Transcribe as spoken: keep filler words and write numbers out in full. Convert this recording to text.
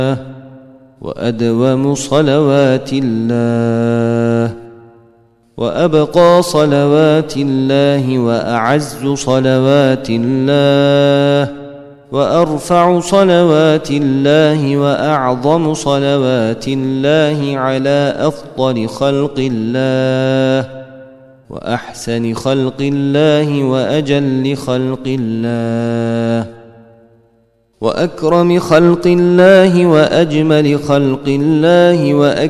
وأدوم صلوات الله وأبقى صلوات الله وأعز صلوات الله وأرفع صلوات الله وأعظم صلوات الله على أفضل خلق الله وأحسن خلق الله وأجل خلق الله وأكرم خلق الله وأجمل خلق الله وأكرم